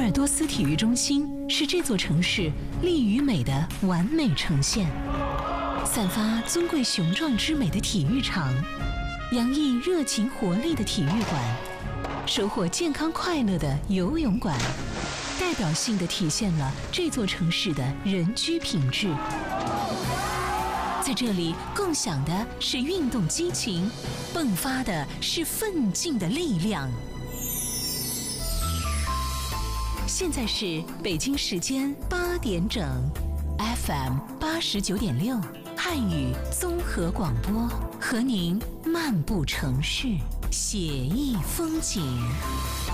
尔多斯体育中心是这座城市力与美的完美呈现，散发尊贵雄壮之美的体育场，洋溢热情活力的体育馆，收获健康快乐的游泳馆，代表性地体现了这座城市的人居品质。在这里共享的是运动激情，迸发的是奋进的力量。现在是北京时间8点整 ，FM 89.6汉语综合广播，和您漫步城市，写意风景。